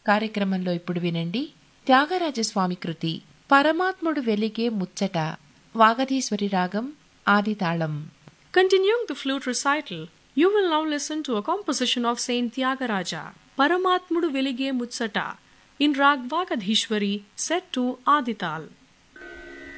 కార్యక్రమంలో ఇప్పుడు వినండి త్యాగరాజస్వామి కృతి పరమాత్ముడు వెలిగే ముచ్చట, వాగధీశ్వరి రాగం, ఆదితాళం. Continuing the flute recital, you will now listen to a composition of Saint Tyagaraja, Paramatmudu Velige Mutsata, in Rag Vagadhishwari, set to Adital.